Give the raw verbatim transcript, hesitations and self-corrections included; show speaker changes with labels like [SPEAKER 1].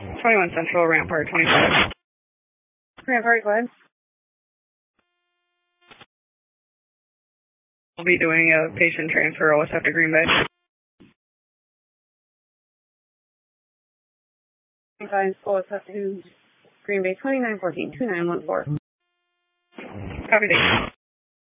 [SPEAKER 1] twenty-one Central, Rampart, twenty-five.
[SPEAKER 2] Rampart, go ahead.
[SPEAKER 1] We'll be doing a patient transfer O S F to Green Bay.
[SPEAKER 2] twenty-five, O S F to Green Bay, twenty-nine fourteen, two nine one four.
[SPEAKER 1] Copy, thank you.